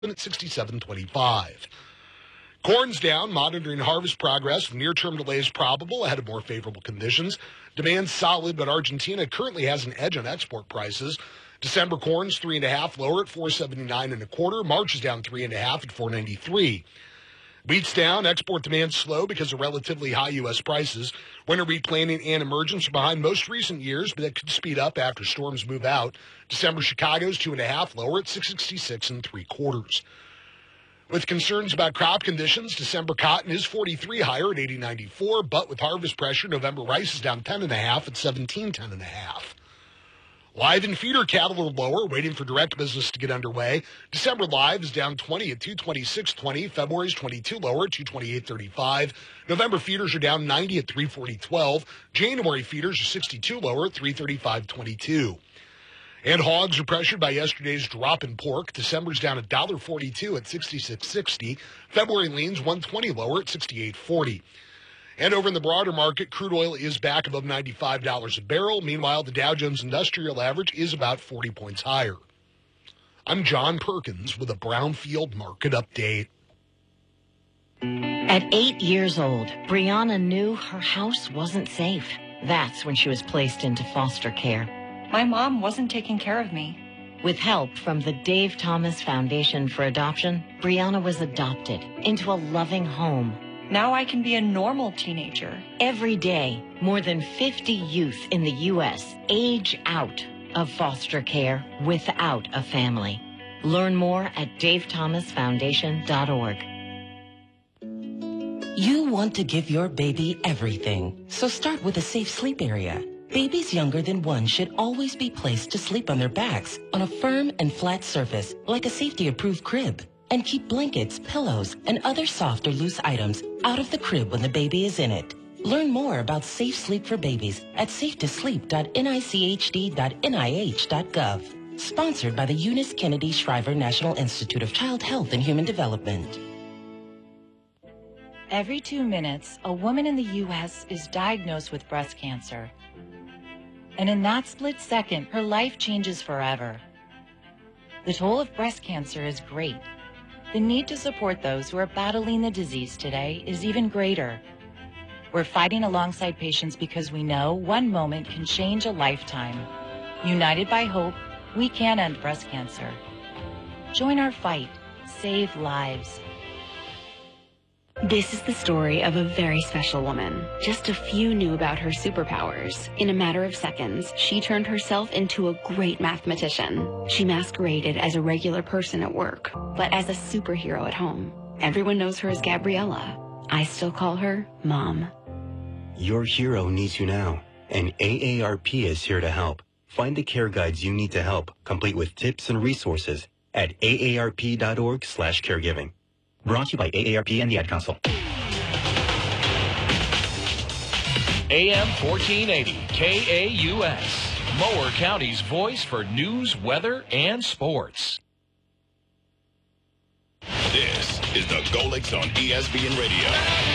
at 67.25. Corn's down, monitoring harvest progress. Near-term delays probable ahead of more favorable conditions. Demand solid, but Argentina currently has an edge on export prices. December corn's 3.5 lower at 4.79 1/4. March is down 3.5 at 4.93. Wheat's down, export demand slow because of relatively high U.S. prices. Winter wheat planting and emergence are behind most recent years, but that could speed up after storms move out. December Chicago's 2.5 lower at 6.66 3/4. With concerns about crop conditions, December cotton is 43 higher at 80.94, but with harvest pressure, November rice is down 10.5 at 17.10 1/2. Live and feeder cattle are lower, waiting for direct business to get underway. December live is down 20 at 226.20. February's 22 lower at 228.35. November feeders are down 90 at 340.12. January feeders are 62 lower at 335.22. And hogs are pressured by yesterday's drop in pork. December's down $1.42 at 66.60. February leans 120 lower at 68.40. And over in the broader market, crude oil is back above $95 a barrel. Meanwhile, the Dow Jones Industrial Average is about 40 points higher. I'm John Perkins with a Brownfield Market Update. At 8 years old, Brianna knew her house wasn't safe. That's when she was placed into foster care. My mom wasn't taking care of me. With help from the Dave Thomas Foundation for Adoption, Brianna was adopted into a loving home. Now I can be a normal teenager. Every day, more than 50 youth in the U.S. age out of foster care without a family. Learn more at davethomasfoundation.org. You want to give your baby everything, so start with a safe sleep area. Babies younger than 1 should always be placed to sleep on their backs on a firm and flat surface like a safety-approved crib. And keep blankets, pillows, and other soft or loose items out of the crib when the baby is in it. Learn more about safe sleep for babies at safetoSleep.nichd.nih.gov. Sponsored by the Eunice Kennedy Shriver National Institute of Child Health and Human Development. Every 2 minutes, a woman in the U.S. is diagnosed with breast cancer. And in that split second, her life changes forever. The toll of breast cancer is great. The need to support those who are battling the disease today is even greater. We're fighting alongside patients because we know one moment can change a lifetime. United by hope, we can end breast cancer. Join our fight. Save lives. This is the story of a very special woman. Just a few knew about her superpowers. In a matter of seconds, she turned herself into a great mathematician. She masqueraded as a regular person at work, but as a superhero at home. Everyone knows her as Gabriella. I still call her Mom. Your hero needs you now, and AARP is here to help. Find the care guides you need to help, complete with tips and resources at aarp.org/caregiving. Brought to you by AARP and the Ad Council. AM 1480, KAUS, Mower County's voice for news, weather, and sports. This is the Golix on ESPN Radio.